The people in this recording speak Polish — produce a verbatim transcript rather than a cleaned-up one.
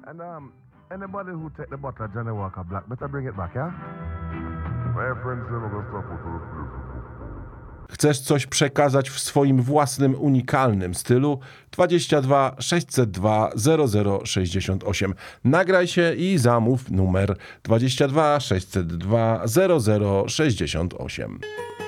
And um, anybody who take the bottle of Johnny Walker Black, better bring it back, yeah? My friends never gonna stop with those. Chcesz coś przekazać w swoim własnym, unikalnym stylu? dwadzieścia dwa sześćset dwa zero zero sześćdziesiąt osiem. Nagraj się i zamów numer dwadzieścia dwa sześćset dwa zero zero sześćdziesiąt osiem.